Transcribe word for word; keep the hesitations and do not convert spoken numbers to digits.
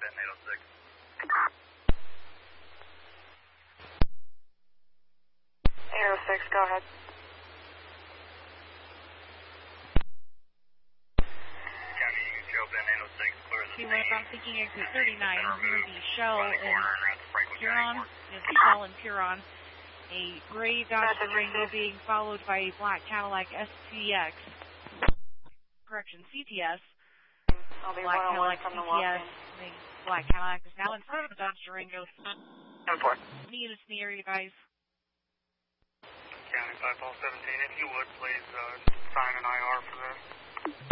Benton eight oh six. eight oh six, go ahead. County, you can show Benton eight oh six, clear the He went from thinking exit thirty-nine near the Shell and Huron, near the Shell and Huron. A gray Dodge Durango being followed by a black Cadillac S T X. Correction, C T S. I'll be Black Cadillac from C the T S. walk-in. The black Cadillac is now in front of the Dodge Durango. ten four. Any units in the area, guys? County five seventeen, if you would, please uh, sign an I R for this.